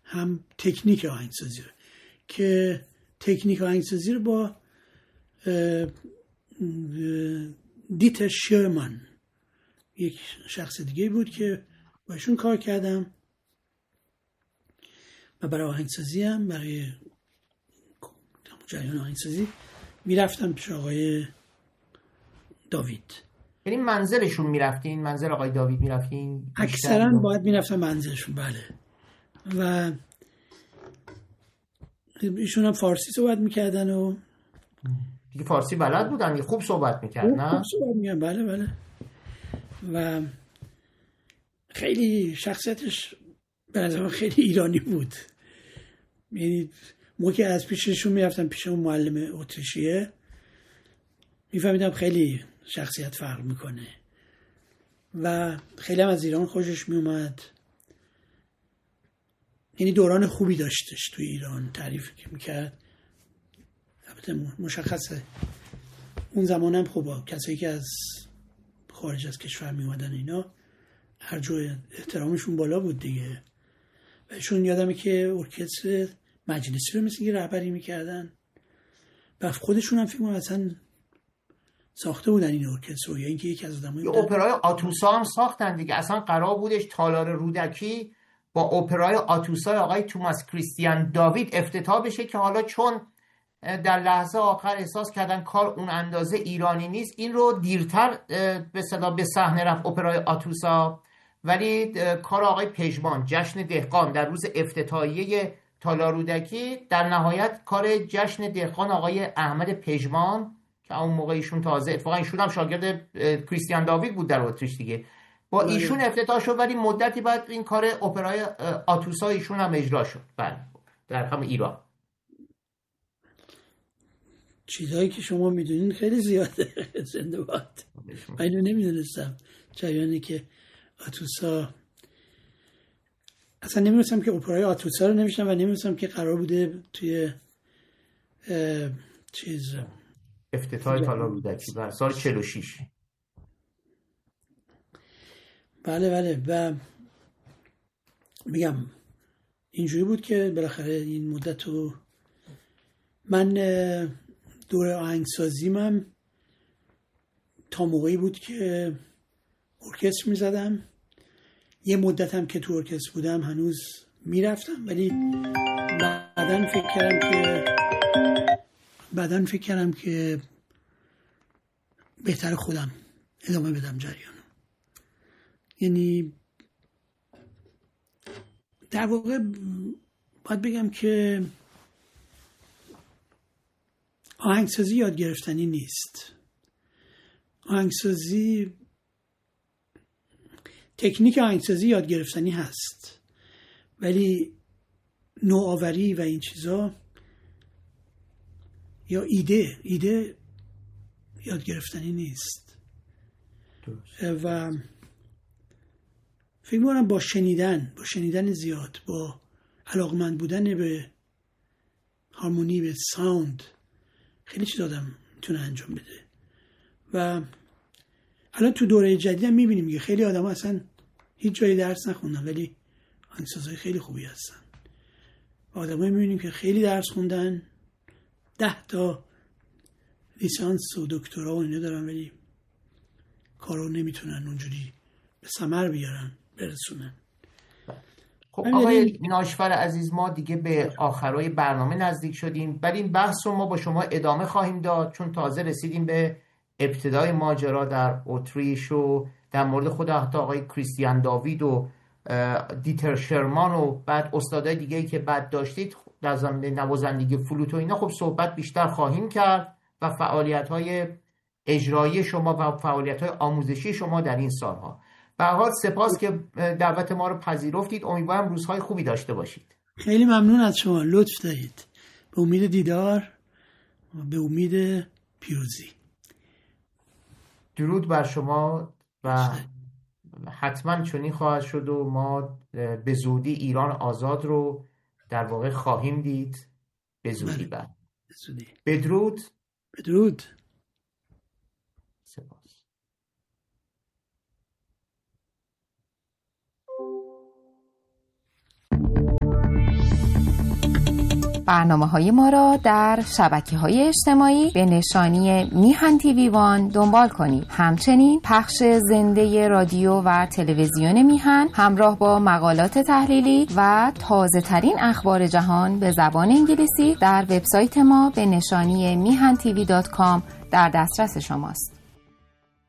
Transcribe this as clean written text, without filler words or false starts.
هم تکنیک آهنگسازی رو، که تکنیک آهنگسازی رو با دیتر شرمان، یک شخص دیگه بود که باشون کار کردم و برای آهنگسازی هم، برای جریان آهنگسازی میرفتم پیش آقای داوید. یعنی منزلشون میرفتین؟ منزل آقای داوید میرفتین؟ اکثرا باید میرفتم منزلشون. بله. و ایشون هم فارسی صحبت میکردن و دیگه فارسی بلد بودن، خوب صحبت میکرد نه؟ خوب صحبت میکردن. بله بله. و خیلی شخصیتش به نظر من خیلی ایرانی بود. یعنی موقعی از پیششون میرفتم پیش اون معلم اتریشیه، میفهمیدم خیلی شخصیت فرق میکنه و خیلی هم از ایران خوشش میومد. یعنی دوران خوبی داشتش تو ایران، تعریف که میکرد. البته مشخصه اون زمان هم خوبه کسایی که از خارج از کشور میومدن اینا ارجو احترامشون بالا بود دیگه. و ایشون یادمه که ارکستر مجلسی رو مثل که رهبری میکردن و خودشون هم فکر کنم اصلا ساخته بودن این ارکستر، یا اینکه یکی از آدمای اپرای آتوسا هم ساختن دیگه. اصلا قرار بودش تالار رودکی با اپرای آتوسا آقای توماس کریستیان داوید افتتاح بشه، که حالا چون در لحظه آخر احساس کردن کار اون اندازه ایرانی نیست، این رو دیرتر به صحنه رفت اپرای آتوسا. ولی کار آقای پژمان، جشن دهقان، در روز افتتاحیه تالار رودکی، در نهایت کار جشن دهقان آقای احمد پژمان که اون موقع ایشون تازه، اتفاقا ایشون هم شاگرد کریستیان داوید بود در اتریش دیگه، با ایشون افتتاح شد. ولی مدتی بعد این کار اپرای آتوسا ایشون هم اجرا شد. بله، در همه ایران. چیزهایی که شما میدونین خیلی زیاده. زنده باد. من اینو نمیدونستم، جریانی که آتوسا، اصلا نمیدونستم که اپرای آتوسا رو نمیشنم و نمیدونستم که قرار بوده توی افتتاح تالار رودکی بر سال 46. بله بله. و میگم اینجوری بود که بالاخره این مدت رو من دور آهنگسازیم تا موقعی بود که ارکستر میزدم. یه مدت هم که تو ارکستر بودم هنوز میرفتم، ولی بعدن فکر کردم که بهتر خودم ادامه بدم جریانو. یعنی در واقع باید بگم که آهنگسازی یاد گرفتنی نیست. آهنگسازی، تکنیک آهنگسازی یاد گرفتنی هست، ولی نوآوری و این چیزا یا ایده یاد گرفتنی نیست. و فکر می‌کنم با شنیدن زیاد، با علاقمند بودن به هارمونی، به ساوند، خیلی چیز آدم میتونه انجام بده. و الان تو دوره جدیدم میبینیم که خیلی آدم ها اصلا هیچ جایی درس نخوندن ولی آهنگسازهای خیلی خوبی هستن. و آدم ها میبینیم که خیلی درس خوندن، 10 تا لیسانس و دکترا و اینا دارن، ولی کارو نمیتونن اونجوری به ثمر بیارن، برسونن. خب آقای ناشفر عزیز، ما دیگه به آخرای برنامه نزدیک شدیم، ولی این بحث رو ما با شما ادامه خواهیم داد، چون تازه رسیدیم به ابتدای ماجرا در اتریش و در مورد خود حتی آقای کریستیان داوید و دیتر شرمان و بعد استادای دیگه‌ای که بعد داشتید در زمینه نوازندگی فلوت و اینا. خب صحبت بیشتر خواهیم کرد و فعالیت‌های اجرایی شما و فعالیت‌های آموزشی شما در این سالها. به هر حال سپاس که دعوت ما رو پذیرفتید. امیدوارم روزهای خوبی داشته باشید. خیلی ممنون از شما، لطف دارید. به امید دیدار، به امید پیروزی. درود بر شما و حتما چنین خواهد شد و ما به زودی ایران آزاد رو در واقع خواهیم دید. به زودی. بعد بدرود. بدرود. سپاس. برنامه‌های ما را در شبکه‌های اجتماعی به نشانی میهن تیوی وان دنبال کنید. همچنین پخش زنده رادیو و تلویزیون میهن همراه با مقالات تحلیلی و تازه‌ترین اخبار جهان به زبان انگلیسی در وبسایت ما به نشانی mihan.tv.com در دسترس شماست.